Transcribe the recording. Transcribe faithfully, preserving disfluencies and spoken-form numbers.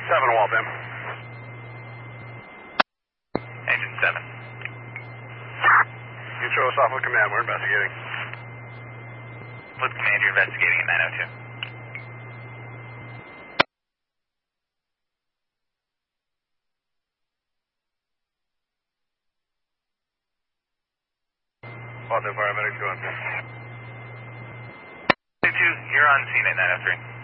seven, Waltham. Engine seven. You show us off with command. We're investigating. With command, you're investigating at nine oh two. Waltham, paramedics going. two, you're on scene at nine oh three.